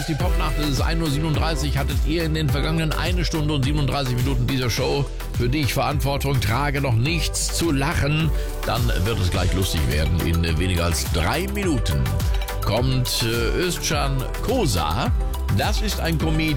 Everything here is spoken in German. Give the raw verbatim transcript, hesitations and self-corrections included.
ist die Popnacht, es ist ein Uhr siebenunddreißig. Hattet ihr in den vergangenen eine Stunde und siebenunddreißig Minuten dieser Show, für die ich Verantwortung trage, noch nichts zu lachen, dann wird es gleich lustig werden. In weniger als drei Minuten kommt äh, Özcan Kosa. Das ist ein Comedian.